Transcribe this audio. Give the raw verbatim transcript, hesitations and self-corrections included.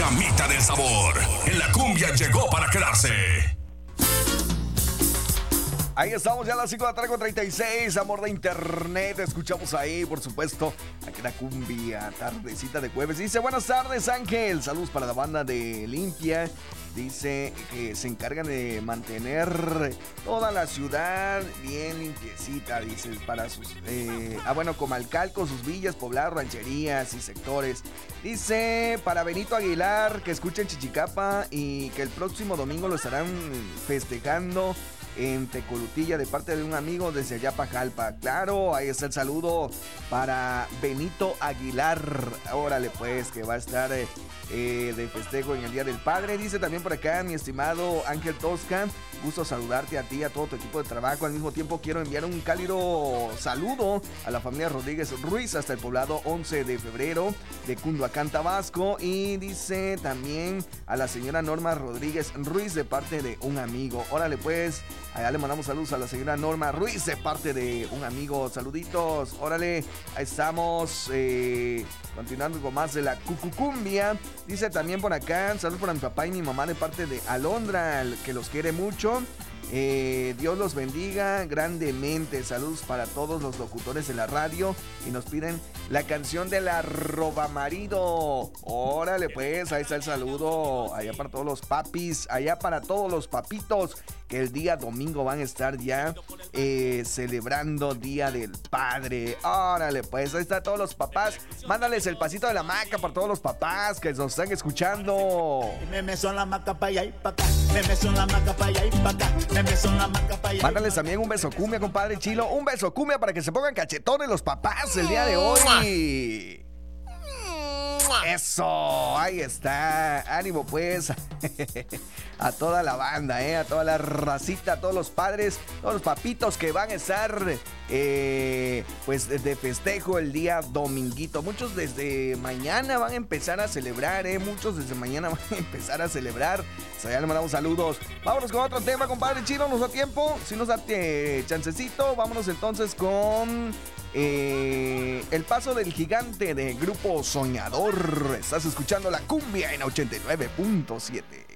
dinamita del sabor. En la cumbia llegó para quedarse. Ahí estamos ya a las cinco de la tarde con treinta y seis, amor de internet. Escuchamos ahí, por supuesto, aquí la cumbia, tardecita de jueves. Dice, buenas tardes, Ángel. Saludos para la banda de Limpia. Dice que se encargan de mantener toda la ciudad bien limpiecita, dice, para sus... Eh, ah, bueno, Comalcalco, sus villas, poblados, rancherías y sectores. Dice, para Benito Aguilar, que escuchen Chichicapa y que el próximo domingo lo estarán festejando en Tecolutilla de parte de un amigo desde allá Pajalpa. Claro, ahí está el saludo para Benito Aguilar. Órale pues, que va a estar eh, eh, de festejo en el Día del Padre. Dice también por acá mi estimado Ángel Tosca, gusto saludarte a ti, a todo tu equipo de trabajo. Al mismo tiempo quiero enviar un cálido saludo a la familia Rodríguez Ruiz hasta el poblado once de febrero de Cunduacán, Tabasco. Y dice también a la señora Norma Rodríguez Ruiz de parte de un amigo. Órale pues, allá le mandamos saludos a la señora Norma Ruiz de parte de un amigo. Saluditos, órale, ahí estamos eh, continuando con más de la cucucumbia. Dice también por acá, saludos para mi papá y mi mamá de parte de Alondra, que los quiere mucho. Eh, Dios los bendiga grandemente. Saludos para todos los locutores de la radio. Y nos piden la canción de la Robamarido. Órale pues, ahí está el saludo. Allá para todos los papis, allá para todos los papitos que el día domingo van a estar ya eh, celebrando Día del Padre. Órale pues, ahí está todos los papás. Mándales el pasito de la maca para todos los papás que nos están escuchando. Me son la maca pa' allá y pa' acá. Me son la maca pa' allá y pa' acá. Me son la maca pa' allá. Mándales también un beso cumbia, compadre Chilo. Un beso cumbia para que se pongan cachetones los papás el día de hoy. Eso, ahí está. Ánimo pues a toda la banda, eh, a toda la racita, a todos los padres, todos los papitos que van a estar eh, pues de festejo el día dominguito. Muchos desde mañana van a empezar a celebrar, eh, muchos desde mañana van a empezar a celebrar. O sea, ya le mandamos saludos. Vámonos con otro tema, compadre Chino. ¿Nos da tiempo? Si nos da eh, chancecito, vámonos entonces con... Eh, el paso del gigante de Grupo Soñador. Estás escuchando la cumbia en ochenta y nueve punto siete.